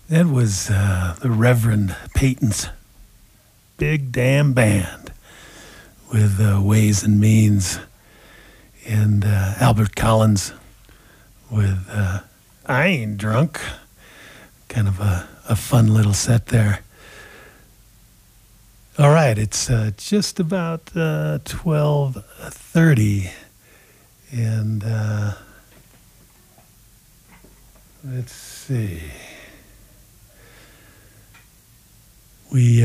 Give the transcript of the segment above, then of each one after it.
That was the Reverend Peyton's Big Damn Band with Ways and Means, and Albert Collins with I Ain't Drunk. Kind of a fun little set there. All right, it's just about 12:30, and let's see. We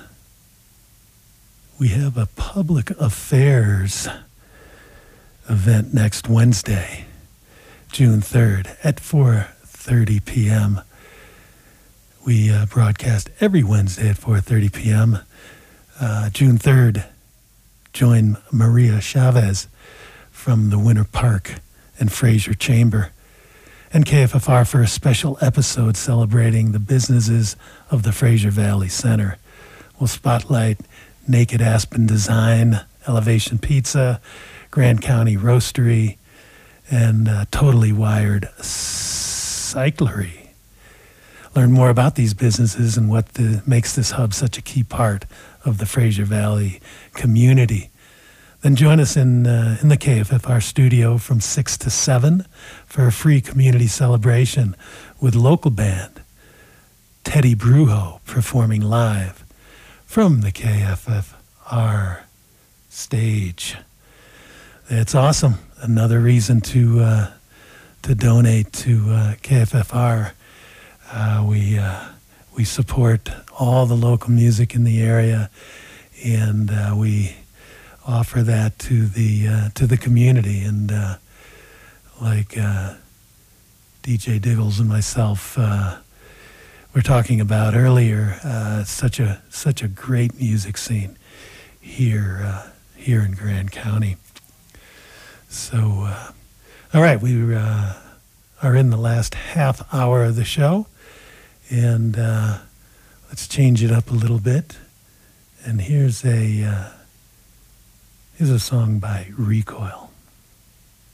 have a public affairs event next Wednesday, June 3rd at 4:30 p.m. We broadcast every Wednesday at 4:30 p.m. June 3rd, join Maria Chavez from the Winter Park and Fraser Chamber and KFFR for a special episode celebrating the businesses of the Fraser Valley Center. We'll spotlight Naked Aspen Design, Elevation Pizza, Grand County Roastery, and Totally Wired Cyclery. Learn more about these businesses and what makes this hub such a key part of the Fraser Valley community. Then join us in the KFFR studio from 6 to 7 for a free community celebration with local band Teddy Brujo performing live from the KFFR stage. It's awesome. Another reason to donate to KFFR. We support all the local music in the area, and we offer that to the community. And like DJ Diggles and myself were talking about earlier, such a great music scene here in Grand County. So, all right, we are in the last half hour of the show, and let's change it up a little bit. And here's a song by Recoil.